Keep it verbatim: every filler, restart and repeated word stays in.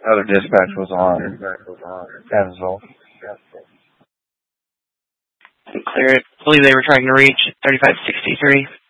Other dispatch was on Evansville. Clear it. I believe they were trying to reach thirty-five sixty-three.